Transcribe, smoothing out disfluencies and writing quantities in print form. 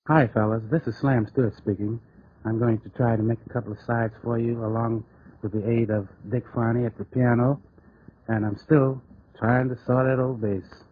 Hi, fellas. This is Slam Stewart speaking. I'm going to try to make a couple of sides for you along with the aid of Dick Farney at the piano, and I'm still trying to saw that old bass.